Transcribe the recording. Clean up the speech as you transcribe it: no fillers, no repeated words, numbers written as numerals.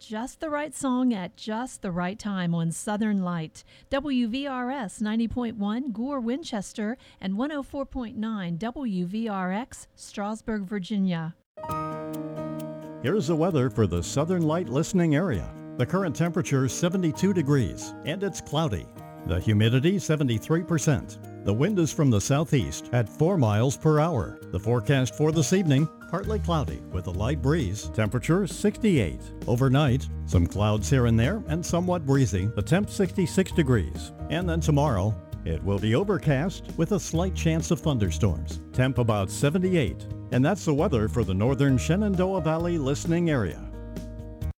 Just the right song at just the right time on Southern Light. WVRS 90.1 Gore, Winchester, and 104.9 WVRX, Strasburg, Virginia. Here's the weather for the Southern Light listening area. The current temperature is 72 degrees, and it's cloudy. The humidity 73%. The wind is from the southeast at 4 miles per hour. The forecast for this evening, partly cloudy with a light breeze. Temperature 68. Overnight, some clouds here and there and somewhat breezy. The temp 66 degrees. And then tomorrow, it will be overcast with a slight chance of thunderstorms. Temp about 78. And that's the weather for the northern Shenandoah Valley listening area.